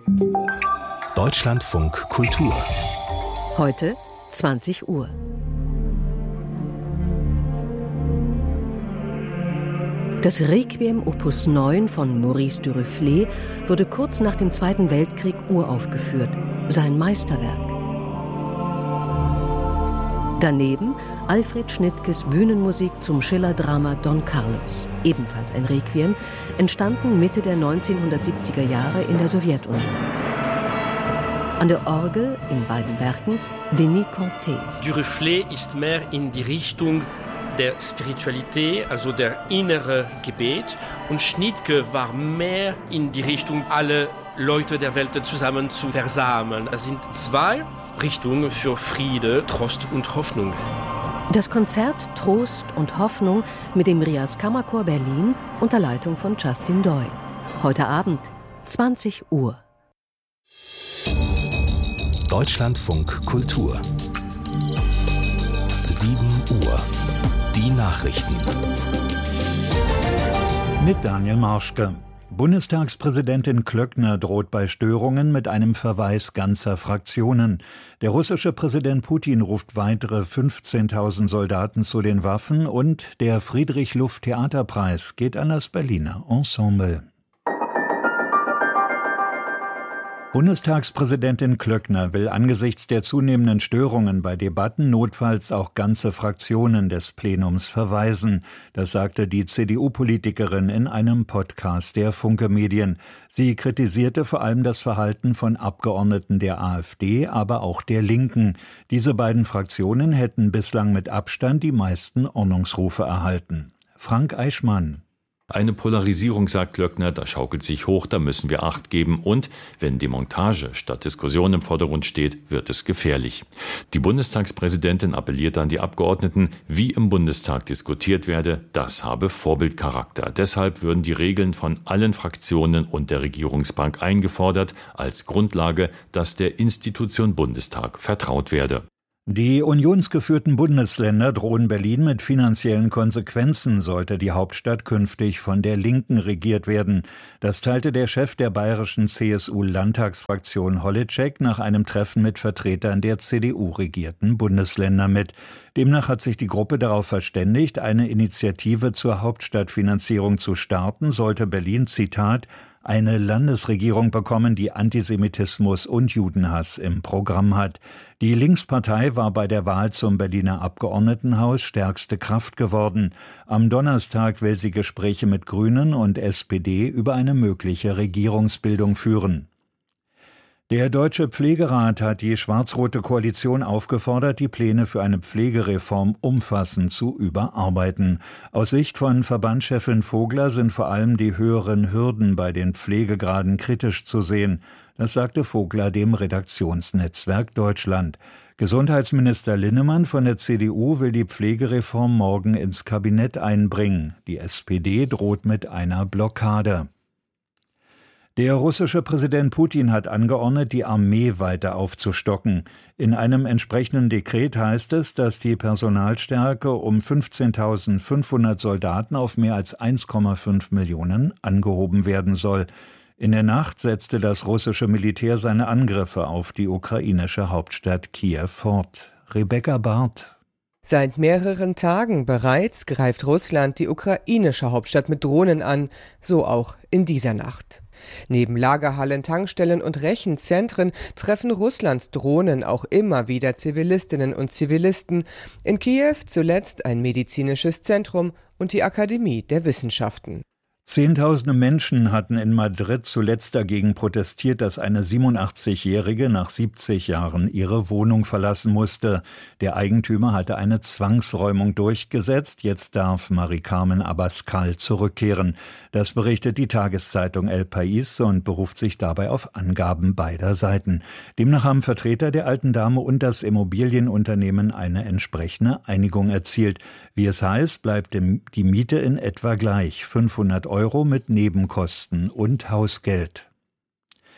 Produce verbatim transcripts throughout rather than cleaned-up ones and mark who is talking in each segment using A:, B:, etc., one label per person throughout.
A: Deutschlandfunk Kultur.
B: Heute zwanzig Uhr. Das Requiem Opus neun von Maurice Duruflé wurde kurz nach dem Zweiten Weltkrieg uraufgeführt, sein Meisterwerk. Daneben Alfred Schnittkes Bühnenmusik zum Schiller-Drama Don Carlos, ebenfalls ein Requiem, entstanden Mitte der neunzehnhundertsiebziger Jahre in der Sowjetunion. An der Orgel in beiden Werken Denis Conté.
C: Duruflé ist mehr in die Richtung der Spiritualität, also der innere Gebet, und Schnittke war mehr in die Richtung, alle Leute der Welt zusammen zu versammeln. Es sind zwei Richtungen für Friede, Trost und Hoffnung.
B: Das Konzert Trost und Hoffnung mit dem Rias Kammerchor Berlin unter Leitung von Justin Doyle. Heute Abend zwanzig Uhr.
A: Deutschlandfunk Kultur. sieben Uhr. Die Nachrichten.
D: Mit Daniel Marschke. Bundestagspräsidentin Klöckner droht bei Störungen mit einem Verweis ganzer Fraktionen. Der russische Präsident Putin ruft weitere fünfzehntausend Soldaten zu den Waffen und der Friedrich-Luft-Theaterpreis geht an das Berliner Ensemble. Bundestagspräsidentin Klöckner will angesichts der zunehmenden Störungen bei Debatten notfalls auch ganze Fraktionen des Plenums verweisen. Das sagte die C D U-Politikerin in einem Podcast der Funke Medien. Sie kritisierte vor allem das Verhalten von Abgeordneten der AfD, aber auch der Linken. Diese beiden Fraktionen hätten bislang mit Abstand die meisten Ordnungsrufe erhalten. Frank Eichmann.
E: Eine Polarisierung, sagt Klöckner, da schaukelt sich hoch, da müssen wir Acht geben und wenn Demontage statt Diskussion im Vordergrund steht, wird es gefährlich. Die Bundestagspräsidentin appelliert an die Abgeordneten, wie im Bundestag diskutiert werde, das habe Vorbildcharakter. Deshalb würden die Regeln von allen Fraktionen und der Regierungsbank eingefordert, als Grundlage, dass der Institution Bundestag vertraut werde.
D: Die unionsgeführten Bundesländer drohen Berlin mit finanziellen Konsequenzen, sollte die Hauptstadt künftig von der Linken regiert werden. Das teilte der Chef der bayerischen C S U-Landtagsfraktion Holitschek nach einem Treffen mit Vertretern der C D U-regierten Bundesländer mit. Demnach hat sich die Gruppe darauf verständigt, eine Initiative zur Hauptstadtfinanzierung zu starten, sollte Berlin, Zitat, eine Landesregierung bekommen, die Antisemitismus und Judenhass im Programm hat. Die Linkspartei war bei der Wahl zum Berliner Abgeordnetenhaus stärkste Kraft geworden. Am Donnerstag will sie Gespräche mit Grünen und S P D über eine mögliche Regierungsbildung führen. Der Deutsche Pflegerat hat die schwarz-rote Koalition aufgefordert, die Pläne für eine Pflegereform umfassend zu überarbeiten. Aus Sicht von Verbandschefin Vogler sind vor allem die höheren Hürden bei den Pflegegraden kritisch zu sehen. Das sagte Vogler dem Redaktionsnetzwerk Deutschland. Gesundheitsminister Linnemann von der C D U will die Pflegereform morgen ins Kabinett einbringen. Die S P D droht mit einer Blockade. Der russische Präsident Putin hat angeordnet, die Armee weiter aufzustocken. In einem entsprechenden Dekret heißt es, dass die Personalstärke um fünfzehntausendfünfhundert Soldaten auf mehr als eins Komma fünf Millionen angehoben werden soll. In der Nacht setzte das russische Militär seine Angriffe auf die ukrainische Hauptstadt Kiew fort. Rebecca Barth.
F: Seit mehreren Tagen bereits greift Russland die ukrainische Hauptstadt mit Drohnen an, so auch in dieser Nacht. Neben Lagerhallen, Tankstellen und Rechenzentren treffen Russlands Drohnen auch immer wieder Zivilistinnen und Zivilisten. In Kiew zuletzt ein medizinisches Zentrum und die Akademie der Wissenschaften.
D: Zehntausende Menschen hatten in Madrid zuletzt dagegen protestiert, dass eine siebenundachtzigjährige nach siebzig Jahren ihre Wohnung verlassen musste. Der Eigentümer hatte eine Zwangsräumung durchgesetzt. Jetzt darf Mari-Carmen Abascal zurückkehren. Das berichtet die Tageszeitung El País und beruft sich dabei auf Angaben beider Seiten. Demnach haben Vertreter der alten Dame und das Immobilienunternehmen eine entsprechende Einigung erzielt. Wie es heißt, bleibt die Miete in etwa gleich, fünfhundert Euro mit Nebenkosten und Hausgeld.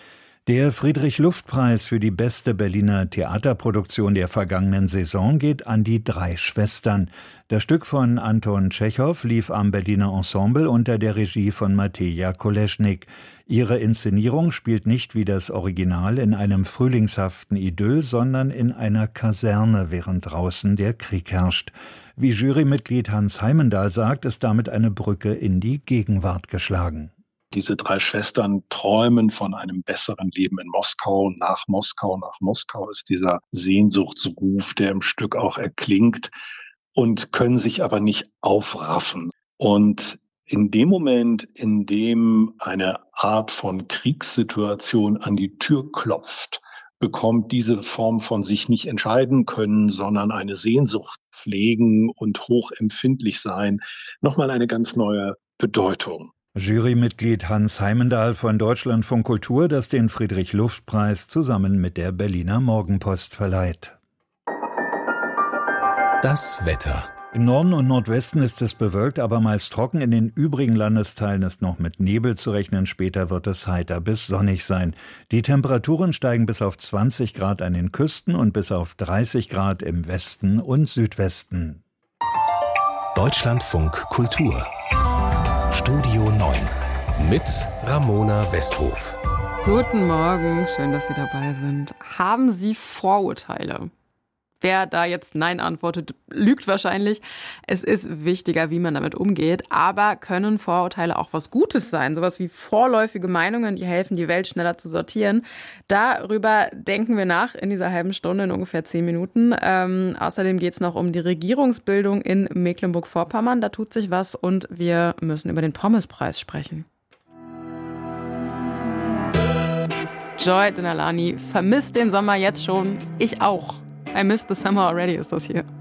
D: Der Friedrich-Luft-Preis für die beste Berliner Theaterproduktion der vergangenen Saison geht an die Drei Schwestern. Das Stück von Anton Tschechow lief am Berliner Ensemble unter der Regie von Mateja Koleschnik. Ihre Inszenierung spielt nicht wie das Original in einem frühlingshaften Idyll, sondern in einer Kaserne, während draußen der Krieg herrscht. Wie Jurymitglied Hans Heimendahl sagt, ist damit eine Brücke in die Gegenwart geschlagen.
G: Diese drei Schwestern träumen von einem besseren Leben in Moskau. Nach Moskau, nach Moskau ist dieser Sehnsuchtsruf, der im Stück auch erklingt, und können sich aber nicht aufraffen. Und in dem Moment, in dem eine Art von Kriegssituation an die Tür klopft, bekommt diese Form von sich nicht entscheiden können, sondern eine Sehnsucht pflegen und hochempfindlich sein, nochmal eine ganz neue Bedeutung.
D: Jurymitglied Hans Heimendahl von Deutschlandfunk Kultur, das den Friedrich-Luft-Preis zusammen mit der Berliner Morgenpost verleiht.
A: Das Wetter.
D: Im Norden und Nordwesten ist es bewölkt, aber meist trocken. In den übrigen Landesteilen ist noch mit Nebel zu rechnen. Später wird es heiter bis sonnig sein. Die Temperaturen steigen bis auf zwanzig Grad an den Küsten und bis auf dreißig Grad im Westen und Südwesten.
A: Deutschlandfunk Kultur. Studio neun mit Ramona Westhof.
H: Guten Morgen, schön, dass Sie dabei sind. Haben Sie Vorurteile? Wer da jetzt Nein antwortet, lügt wahrscheinlich. Es ist wichtiger, wie man damit umgeht. Aber können Vorurteile auch was Gutes sein? Sowas wie vorläufige Meinungen, die helfen, die Welt schneller zu sortieren. Darüber denken wir nach in dieser halben Stunde, in ungefähr zehn Minuten. Ähm, außerdem geht es noch um die Regierungsbildung in Mecklenburg-Vorpommern. Da tut sich was und wir müssen über den Pommespreis sprechen. Joy Denalani vermisst den Sommer jetzt schon. Ich auch. I missed the summer already ist das hier.